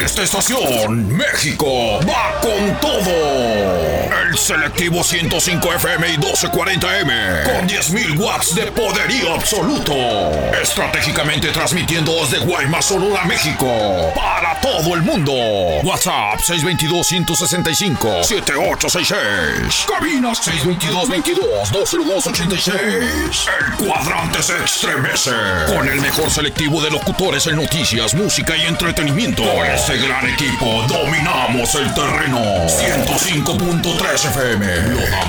esta estación, México va con todo. El selectivo 105 FM y 1240M con 10.000 watts de poderío absoluto. Estratégicamente transmitiendo desde Guaymas, Sonora, México para todo el mundo. WhatsApp 622-165-7866. Cabina 622-22-20286. El cuadrante se estremece con el mejor selectivo de locutores en noticias, música y entretenimiento. Por este gran equipo dominamos el terreno. 105.3 FM. Lo damos